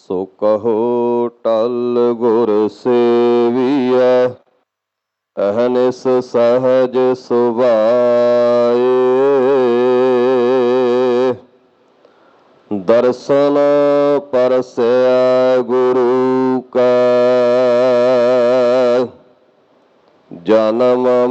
ਸੋ ਕਹੋ ਟਲ ਗੁਰ ਸੇਵੀਐ, ਅਹਨਿਸ ਸਹਜ ਸੁਭਾਏ। ਦਰਸ਼ਨ ਪਰਸੈ ਗੁਰੂ ਕਾ, ਜਨਮ